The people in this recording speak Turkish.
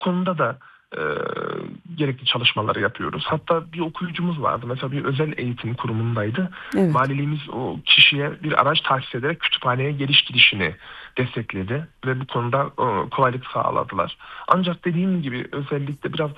konuda da e, gerekli çalışmaları yapıyoruz. Hatta bir okuyucumuz vardı. Mesela bir özel eğitim kurumundaydı. Evet. Valiliğimiz o kişiye bir araç tahsis ederek kütüphaneye geliş gidişini destekledi ve bu konuda kolaylık sağladılar. Ancak dediğim gibi özellikle biraz